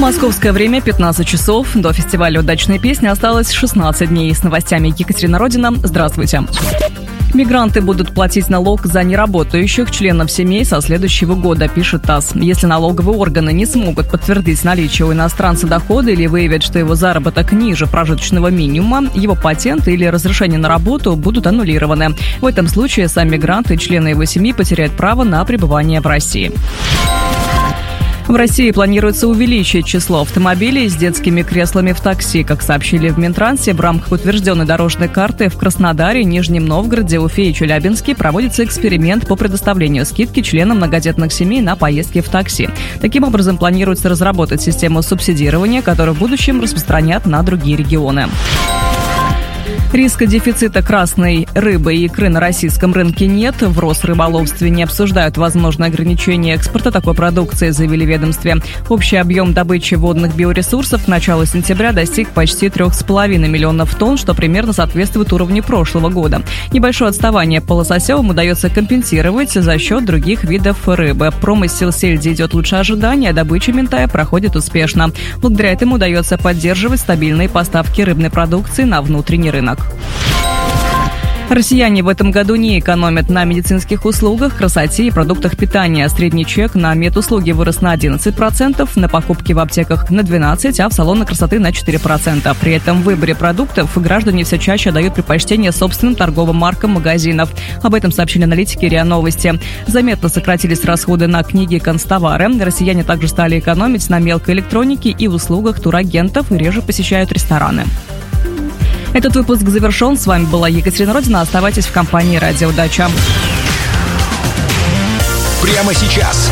Московское время 15 часов. До фестиваля «Удачные песни» осталось 16 дней. С новостями Екатерина Родина. Здравствуйте. Мигранты будут платить налог за неработающих членов семей со следующего года, пишет ТАСС. Если налоговые органы не смогут подтвердить наличие у иностранца дохода или выявят, что его заработок ниже прожиточного минимума, его патент или разрешение на работу будут аннулированы. В этом случае сам мигрант и члены его семьи потеряют право на пребывание в России. В России планируется увеличить число автомобилей с детскими креслами в такси. Как сообщили в Минтрансе, в рамках утвержденной дорожной карты в Краснодаре, Нижнем Новгороде, Уфе и Челябинске проводится эксперимент по предоставлению скидки членам многодетных семей на поездки в такси. Таким образом, планируется разработать систему субсидирования, которую в будущем распространят на другие регионы. Риска дефицита красной рыбы и икры на российском рынке нет. В Росрыболовстве не обсуждают возможное ограничение экспорта такой продукции, заявили в ведомстве. Общий объем добычи водных биоресурсов к началу сентября достиг почти 3,5 миллионов тонн, что примерно соответствует уровню прошлого года. Небольшое отставание по лососевым удается компенсировать за счет других видов рыбы. Промысел сельди идет лучше ожидания, а добыча минтая проходит успешно. Благодаря этому удается поддерживать стабильные поставки рыбной продукции на внутренний рынок. Россияне в этом году не экономят на медицинских услугах, красоте и продуктах питания. Средний чек на медуслуги вырос на 11%, на покупки в аптеках на 12%, а в салоны красоты на 4%. При этом в выборе продуктов граждане все чаще дают предпочтение собственным торговым маркам магазинов. Об этом сообщили аналитики РИА Новости. Заметно сократились расходы на книги и канцтовары. Россияне также стали экономить на мелкой электронике и услугах турагентов и реже посещают рестораны. Этот выпуск завершен. С вами была Екатерина Родина. Оставайтесь в компании «Радио Удача». Прямо сейчас